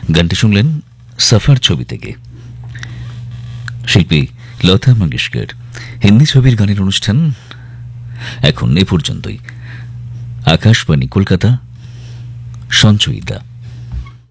গানটি শুনলেন সফর ছবি থেকে। শিল্পী লতা মঙ্গেশকর। হিন্দি ছবির গানের অনুষ্ঠান এখন এ পর্যন্তই। আকাশবাণী কলকাতা, সঞ্চয়িতা।